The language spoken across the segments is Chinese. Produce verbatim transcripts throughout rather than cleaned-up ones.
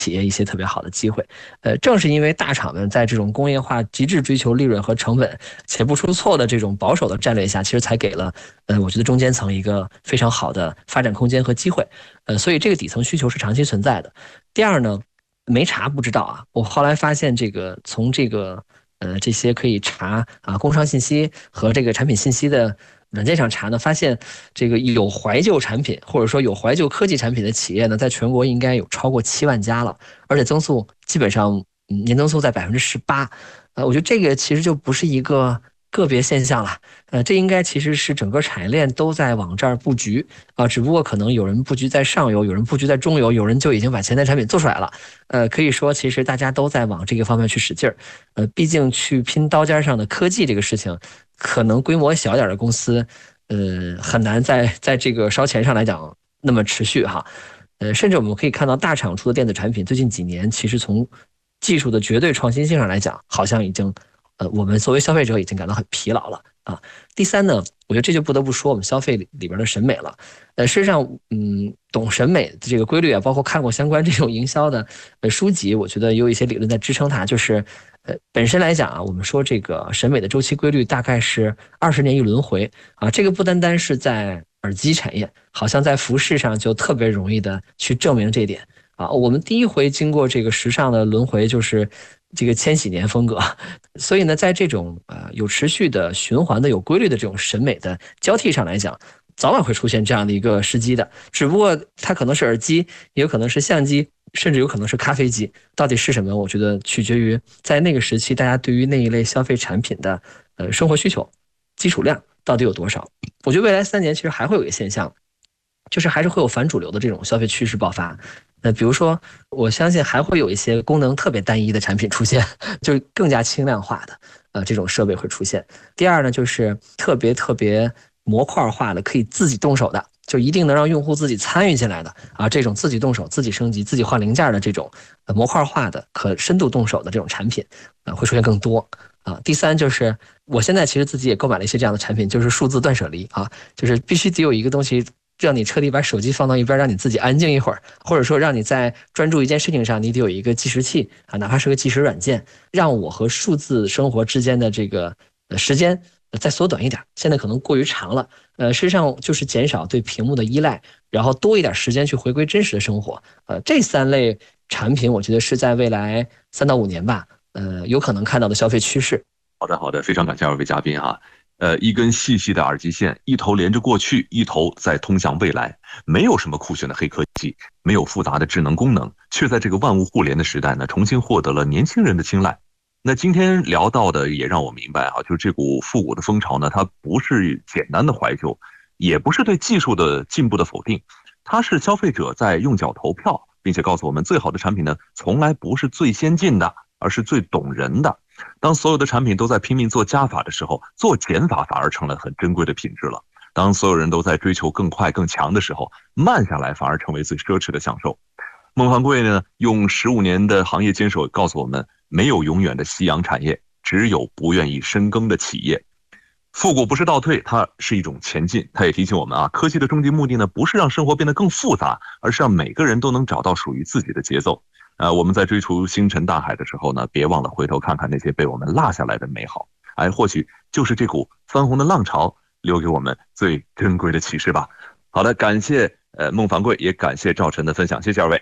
企业一些特别好的机会。呃，正是因为大厂们在这种工业化极致追求利润和成本且不出错的这种保守的战略下，其实才给了呃，我觉得中间层一个非常好的发展空间和机会。呃，所以这个底层需求是长期存在的。第二呢，没查不知道啊，我后来发现这个从这个呃这些可以查啊工商信息和这个产品信息的软件上查呢，发现这个有怀旧产品或者说有怀旧科技产品的企业呢，在全国应该有超过七万家了，而且增速基本上年增速在百分之十八。呃，我觉得这个其实就不是一个个别现象了，呃，这应该其实是整个产业链都在往这儿布局啊、呃，只不过可能有人布局在上游，有人布局在中游，有人就已经把前台产品做出来了。呃，可以说其实大家都在往这个方面去使劲儿。呃，毕竟去拼刀尖上的科技这个事情，可能规模小点的公司，呃，很难在在这个烧钱上来讲那么持续哈。呃，甚至我们可以看到大厂出的电子产品，最近几年其实从技术的绝对创新性上来讲，好像已经。呃，我们作为消费者已经感到很疲劳了啊。第三呢，我觉得这就不得不说我们消费里边的审美了。呃，事实上，嗯，懂审美的这个规律啊，包括看过相关这种营销的呃书籍，我觉得有一些理论在支撑它。就是呃，本身来讲啊，我们说这个审美的周期规律大概是二十年一轮回啊。这个不单单是在耳机产业，好像在服饰上就特别容易的去证明这一点啊。我们第一回经过这个时尚的轮回就是。这个千禧年风格，所以呢，在这种呃有持续的循环的、有规律的这种审美的交替上来讲，早晚会出现这样的一个时机的。只不过它可能是耳机，也有可能是相机，甚至有可能是咖啡机。到底是什么？我觉得取决于在那个时期大家对于那一类消费产品的呃生活需求、基础量到底有多少。我觉得未来三年其实还会有一个现象，就是还是会有反主流的这种消费趋势爆发。呃，比如说，我相信还会有一些功能特别单一的产品出现，就更加轻量化的呃这种设备会出现。第二呢，就是特别特别模块化的，可以自己动手的，就一定能让用户自己参与进来的啊，这种自己动手、自己升级、自己换零件的这种呃模块化的、可深度动手的这种产品，呃，会出现更多啊。第三就是我现在其实自己也购买了一些这样的产品，就是数字断舍离啊，就是必须得有一个东西。让你彻底把手机放到一边，让你自己安静一会儿，或者说让你在专注一件事情上，你得有一个计时器啊，哪怕是个计时软件，让我和数字生活之间的这个呃时间再缩短一点。现在可能过于长了，呃，事实上就是减少对屏幕的依赖，然后多一点时间去回归真实的生活。呃，这三类产品，我觉得是在未来三到五年吧，呃，有可能看到的消费趋势。 好的，好的，非常感谢二位嘉宾哈。呃，一根细细的耳机线，一头连着过去，一头在通向未来。没有什么酷炫的黑科技，没有复杂的智能功能，却在这个万物互联的时代呢，重新获得了年轻人的青睐。那今天聊到的也让我明白啊，就是这股复古的风潮呢，它不是简单的怀旧，也不是对技术的进步的否定，它是消费者在用脚投票，并且告诉我们，最好的产品呢，从来不是最先进的，而是最懂人的。当所有的产品都在拼命做加法的时候，做减法反而成了很珍贵的品质了。当所有人都在追求更快更强的时候，慢下来反而成为最奢侈的享受。孟凡贵呢，用十五年的行业坚守告诉我们，没有永远的夕阳产业，只有不愿意深耕的企业。复古不是倒退，它是一种前进。它也提醒我们啊，科技的终极目的呢，不是让生活变得更复杂，而是让每个人都能找到属于自己的节奏。呃，我们在追逐星辰大海的时候呢，别忘了回头看看那些被我们落下来的美好。哎，或许就是这股翻红的浪潮留给我们最珍贵的启示吧。好的，感谢呃孟凡贵，也感谢赵晨的分享，谢谢二位。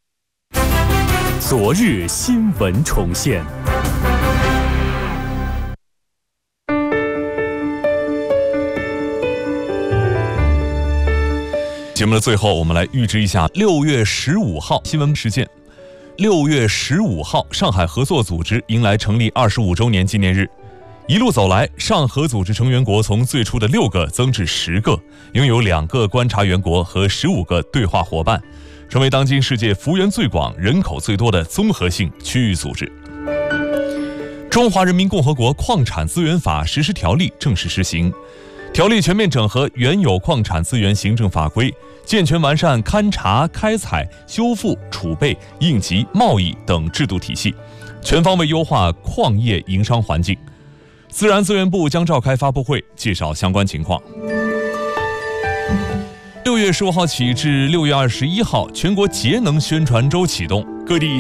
昨日新闻重现。节目的最后，我们来预知一下六月十五号新闻事件。六月十五号，上海合作组织迎来成立二十五周年纪念日。一路走来，上合组织成员国从最初的六个增至十个，拥有两个观察员国和十五个对话伙伴，成为当今世界幅员最广、人口最多的综合性区域组织。中华人民共和国矿产资源法实施条例正式施行。条例全面整合原有矿产资源行政法规，健全完善勘查、开采、修复、储备、应急、贸易等制度体系，全方位优化矿业营商环境。自然资源部将召开发布会，介绍相关情况。六月十五号起至六月二十一号，全国节能宣传周启动。 各地